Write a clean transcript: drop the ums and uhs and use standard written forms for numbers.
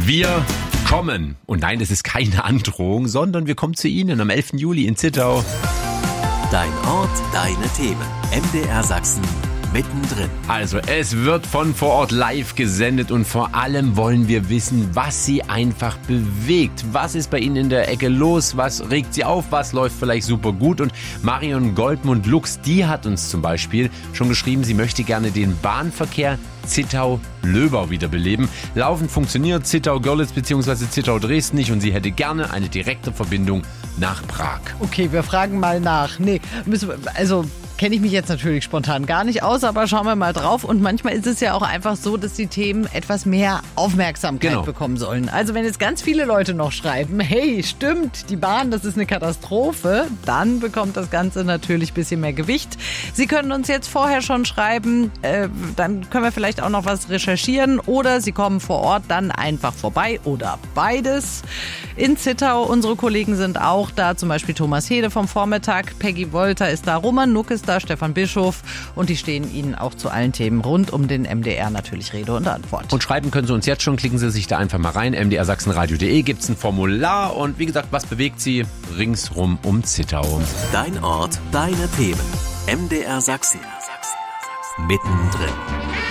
Wir kommen. Und nein, es ist keine Androhung, sondern wir kommen zu Ihnen am 11. Juli in Zittau. Dein Ort, deine Themen. MDR Sachsen mittendrin. Also es wird von vor Ort live gesendet und vor allem wollen wir wissen, was Sie einfach bewegt. Was ist bei Ihnen in der Ecke los? Was regt Sie auf? Was läuft vielleicht super gut? Und Marion Goldmund-Lux, die hat uns zum Beispiel schon geschrieben, sie möchte gerne den Bahnverkehr Zittau-Löbau wiederbeleben. Laufend funktioniert Zittau-Görlitz bzw. Zittau-Dresden nicht und sie hätte gerne eine direkte Verbindung nach Prag. Okay, wir fragen mal nach. Kenne ich mich jetzt natürlich spontan gar nicht aus, aber schauen wir mal drauf. Und manchmal ist es ja auch einfach so, dass die Themen etwas mehr Aufmerksamkeit bekommen sollen. Also wenn jetzt ganz viele Leute noch schreiben, hey, stimmt, die Bahn, das ist eine Katastrophe, dann bekommt das Ganze natürlich ein bisschen mehr Gewicht. Sie können uns jetzt vorher schon schreiben, dann können wir vielleicht auch noch was recherchieren oder Sie kommen vor Ort dann einfach vorbei oder beides. In Zittau, unsere Kollegen sind auch da, zum Beispiel Thomas Hede vom Vormittag, Peggy Wolter ist da, Roman Nuck ist da, Stefan Bischof und die stehen Ihnen auch zu allen Themen rund um den MDR natürlich Rede und Antwort. Und schreiben können Sie uns jetzt schon, klicken Sie sich da einfach mal rein, mdrsachsenradio.de, gibt's ein Formular und wie gesagt, was bewegt Sie ringsrum um Zittau? Dein Ort, deine Themen. MDR Sachsen mittendrin.